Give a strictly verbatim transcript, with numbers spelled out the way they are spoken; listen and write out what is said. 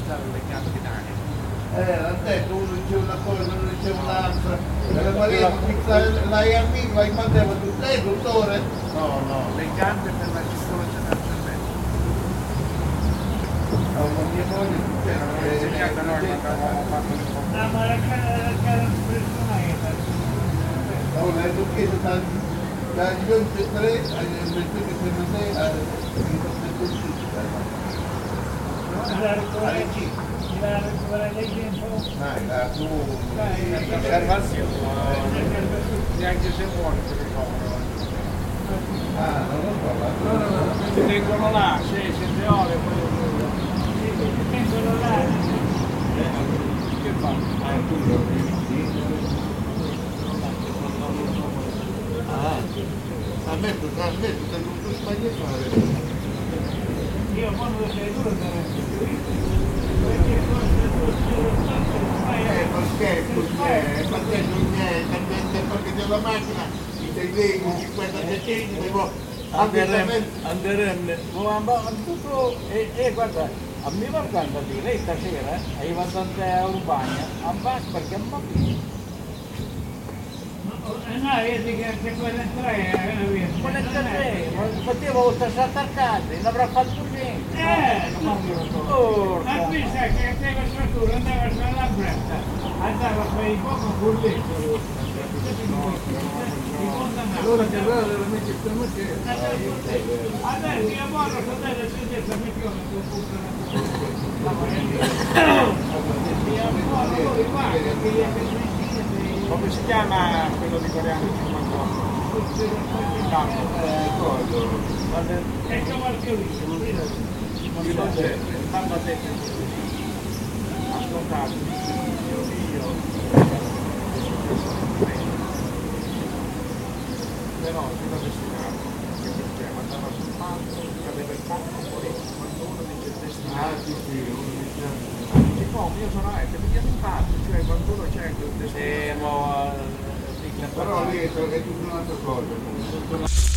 utilizzare il legname binario. Eh, ha detto uno diceva una cosa, uno diceva un'altra. La Maria l'hai amico, l'hai mandato tu, lei dottore? No, no, le gambe per la circolazione del cervello. No, ma mia moglie Cioè, non l'ho insegnato noi quando avevamo fatto le foto. No, ma la cara personale. no, lei non chiede tanti, dagli ventitré agli ventitré che non sei, agli ventitré. La recuperare la recuperare dei tempo. Dai, la tu. Osservazione. Neanche se vuole si ricoprono. Ah, non lo so, ma No, no, no, si tengono là, sei, sette ore, poi Tengono là. che fa? ah, tu lo vedi? Ah, ammetto, ammetto, che non tu sbagli a fare. Io quando sei duro Eh, ma scherzo, c'è, ma te non è, perché c'è la macchina, i sei lei con cinquanta centesimi, devo Anderem, Anderem, tutto, e, e guarda, a me guardando lì, lei stasera è arrivata a Urbania, a Bas perché è un po' no, io dico che quella entrare è una via. non è così, potevo stare attaccati, non avrà fatto niente. Eh, Porca. ma qui sai che te la struttura andava sulla bretta, andava a fare poco burletto. allora che allora veramente stiamo che Adesso io vorrei sapere se c'è questa missione che funziona. Come si chiama quello di Coreano cinquantotto? Il campo. eh, cosa? E che marchio Io non c'è, il campo a te. Ascoltate, io io. Però si da destinato, perché andava sul palco, cadeva il palco, poi quando uno dice destinato. Ah, sì, sì, uno dice. Dice, oh, mio sono eh, che mi chiama un palco, cioè quando uno c'è il destinato. Eh, mo, Però lì è, è tutta un'altra cosa.